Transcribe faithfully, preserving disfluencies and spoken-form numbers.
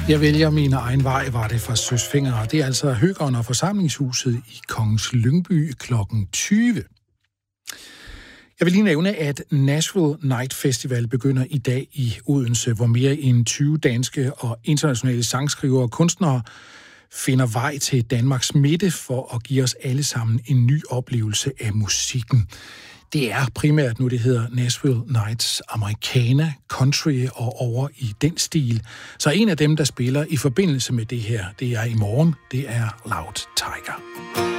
Jeg vælger min egen vej, var det fra Søsfingre. Det er altså Høgeren og Forsamlingshuset i Kongens Lyngby klokken tyve. Jeg vil lige nævne, at Nashville Night Festival begynder i dag i Odense, hvor mere end tyve danske og internationale sangskrivere og kunstnere finder vej til Danmarks midte for at give os alle sammen en ny oplevelse af musikken. Det er primært nu, det hedder Nashville Nights Americana, Country og over i den stil. Så en af dem, der spiller i forbindelse med det her, det er i morgen, det er Loud Tiger.